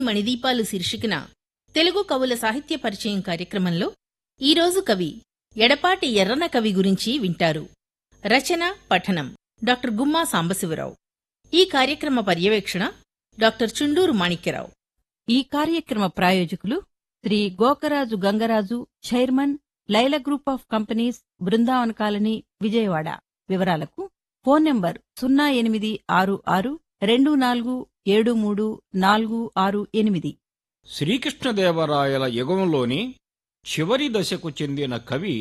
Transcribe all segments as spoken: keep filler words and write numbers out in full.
మణిదీపాలు శీర్షికన తెలుగు కవుల సాహిత్య పరిచయం కార్యక్రమంలో ఈరోజు కవి ఎడపాటి ఎర్రన కవి గురించి వింటారు. రచన పఠనం డాక్టర్ గుమ్మా సాంబశివరావు. ఈ కార్యక్రమ పర్యవేక్షణ డాక్టర్ చుండూరు మాణిక్యరావు. ఈ కార్యక్రమ ప్రాయోజకులు Shri Gokaraju Gangaraju, chairman, లైల group of companies, Brindavan colony, Vijayawada. వివరాలకు ఫోన్ నంబర్ సున్నా ఎనిమిది ఆరు ఆరు రెండు నాలుగు ఏడు మూడు నాలుగు ఆరు ఎనిమిది. శ్రీకృష్ణదేవరాయల యుగంలోని చివరి దశకు చెందిన కవి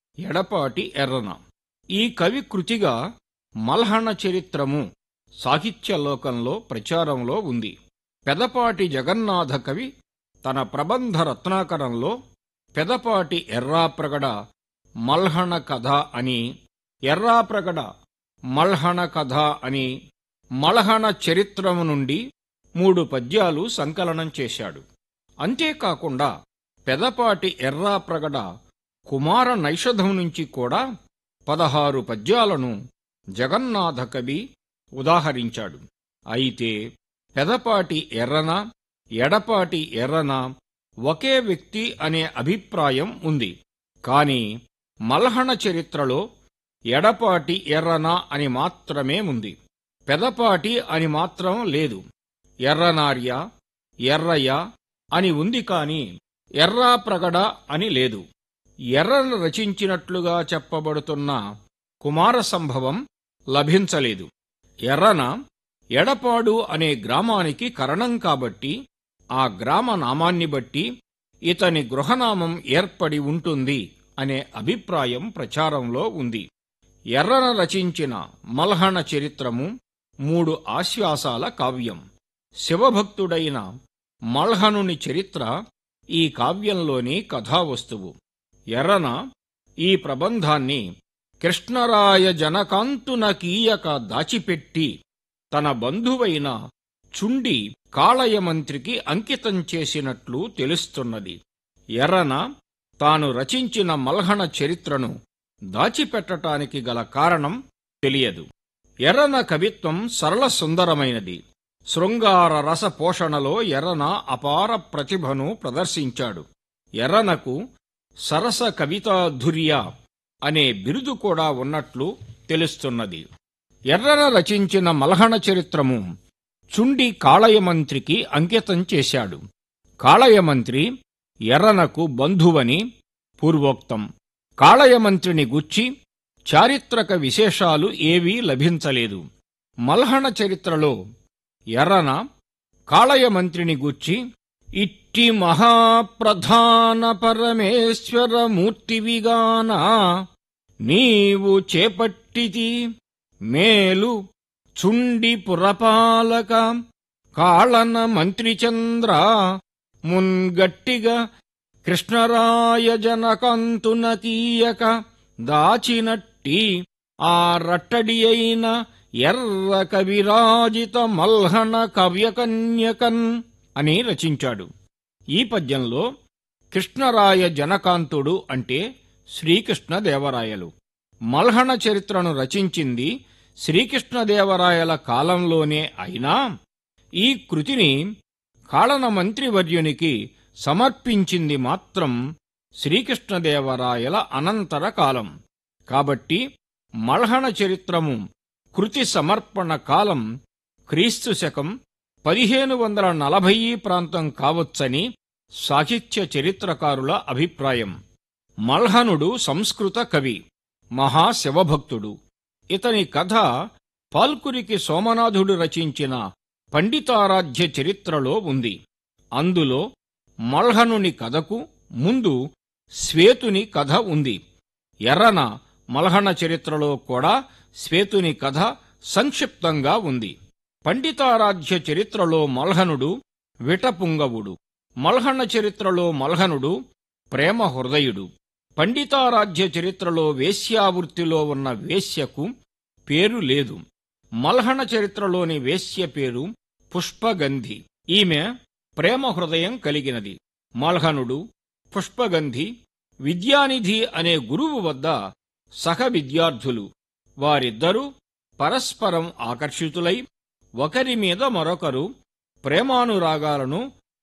ఎడపాటి ఎర్రన. ఈ కవి కృతిగా మల్హణ చరిత్రము సాహిత్యలోకంలో ప్రచారంలో ఉంది. పెదపాటి జగన్నాథ కవి తన ప్రబంధ రత్నాకరంలో పెదపాటి ఎర్రాప్రగడ మల్హణ కథ అని, ఎర్రాప్రగడ మల్హణ కథ అని, మల్హణ చరిత్రము నుండి మూడు పద్యాలు సంకలనం చేశాడు. అంతేకాకుండా పెదపాటి ఎర్రాప్రగడ కుమార నైషధం నుంచి కూడా పదహారు పద్యాలను జగన్నాథ కవి ఉదాహరించాడు. అయితే పెదపాటి ఎర్రన, ఎడపాటి ఎర్రన ఒకే వ్యక్తి అనే అభిప్రాయం ఉంది. కాని మల్హణ చరిత్రలో ఎడపాటి ఎర్రన అని మాత్రమే ఉంది. పెదపాటి అని మాత్రం లేదు. ఎర్రనార్య, ఎర్రయ్య అని ఉంది కాని ఎర్రాప్రగడ అని లేదు. ఎర్రన రచించినట్లుగా చెప్పబడుతున్న కుమార సంభవం లభించలేదు. ఎర్రన ఎడపాడు అనే గ్రామానికి కరణం కాబట్టి ఆ గ్రామ నామాన్ని బట్టి ఇతని గృహనామం ఏర్పడి ఉంటుంది అనే అభిప్రాయం ప్రచారంలో ఉంది. ఎర్రన రచించిన మల్హణ చరిత్రము మూడు ఆశ్వాసాల కావ్యం. శివభక్తుడైన మల్హణుని చరిత్ర ఈ కావ్యంలోని కథావస్తువు. ఎర్రన ఈ ప్రబంధాన్ని కృష్ణరాయ జనకాంతున కీయక దాచిపెట్టి తన బంధువైన చుండి కాళయమంత్రికి అంకితం చేసినట్లు తెలుస్తున్నది. ఎర్రన తాను రచించిన మల్హణ చరిత్రను దాచిపెట్టటానికి గల కారణం తెలియదు. ఎర్రన కవిత్వం సరళ సుందరమైనది. శృంగార రస పోషణలో ఎర్రన అపార ప్రతిభను ప్రదర్శించాడు. ఎర్రనకు సరస కవితాధుర్య అనే బిరుదు కూడా ఉన్నట్లు తెలుస్తున్నది. ఎర్రన రచించిన మల్హణ చరిత్రము చుండి కాళయమంత్రికి అంకితం చేశాడు. కాళయమంత్రి ఎర్రనకు బంధువని పూర్వోక్తం. కాళయమంత్రిని గుచ్చి చారిత్రక విశేషాలు ఏవీ లభించలేదు. మల్హణ చరిత్రలో ఎర్రన కాళయమంత్రిని గూర్చి ఇట్టి మహాప్రధాన పరమేశ్వర మూర్తివిగాన నీవు చేపట్టితి మేలు చుండి పురపాలక కాళన మంత్రిచంద్ర మున్గట్టిగా కృష్ణరాయ జనకాంతున కీయక దాచినట్టి ఆ రట్టడి అయిన ఎర్ర కవిరాజిత మల్హణ కవ్యకన్యకన్ అని రచించాడు. ఈ పద్యంలో కృష్ణరాయ జనకాంతుడు అంటే శ్రీకృష్ణదేవరాయలు. మల్హణ చరిత్రను రచించింది శ్రీకృష్ణదేవరాయల కాలంలోనే అయినా ఈ కృతిని కాళన మంత్రివర్యునికి సమర్పించింది మాత్రం శ్రీకృష్ణదేవరాయల అనంతర కాలం. కాబట్టి మల్హణ చరిత్రము కృతి సమర్పణ కాలం క్రీస్తు శకం పదిహేను వందల నలభై ప్రాంతం కావచ్చని సాహిత్య చరిత్రకారుల అభిప్రాయం. మల్హణుడు సంస్కృత కవి, మహాశివభక్తుడు. ఇతని కథ పాల్కురికి సోమనాథుడు రచించిన పండితారాధ్య చరిత్రలో ఉంది. అందులో మల్హణుని కథకు ముందు శ్వేతుని కథ ఉంది. ఎర్రన మల్హణ చరిత్రలో కూడా శ్వేతుని కథ సంక్షిప్తంగా ఉంది. పండితారాధ్య చరిత్రలో మల్హణుడు విటపుంగవుడు. మల్హణ చరిత్రలో మల్హణుడు ప్రేమ హృదయుడు. పండితారాధ్య చరిత్రలో వేశ్యావృత్తిలో ఉన్న వేశ్యకు పేరు లేదు. మల్హణ చరిత్రలోని వేశ్య పేరు పుష్పగంధి. ఈమె ప్రేమ హృదయం కలిగినది. మల్హణుడు, పుష్పగంధి విద్యానిధి అనే గురువు వద్ద సహ విద్యార్థులు. వారిద్దరూ పరస్పరం ఆకర్షితులై ఒకరి మీద మరొకరు ప్రేమానురాగాలను